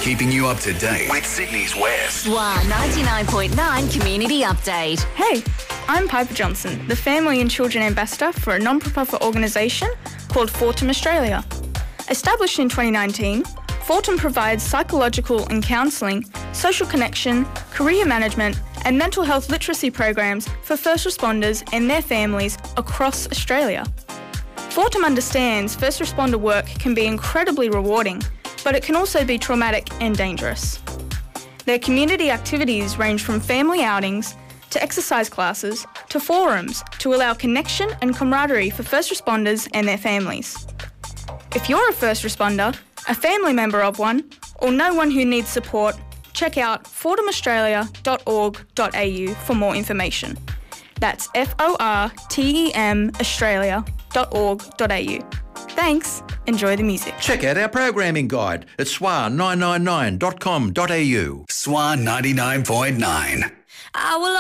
keeping you up to date with Sydney's West. SWA 99.9 Community Update. Hey, I'm Piper Johnson, the Family and Children Ambassador for a non-profit organisation called Fortum Australia. Established in 2019, Fortum provides psychological and counselling, social connection, career management and mental health literacy programs for first responders and their families across Australia. Fortum understands first responder work can be incredibly rewarding, but it can also be traumatic and dangerous. Their community activities range from family outings to exercise classes to forums to allow connection and camaraderie for first responders and their families. If you're a first responder, a family member of one, or know one who needs support, check out fortumaustralia.org.au for more information. That's FORTEM Australia.org.au. Thanks. Enjoy the music. Check out our programming guide at swa999.com.au. SWA 99.9. I will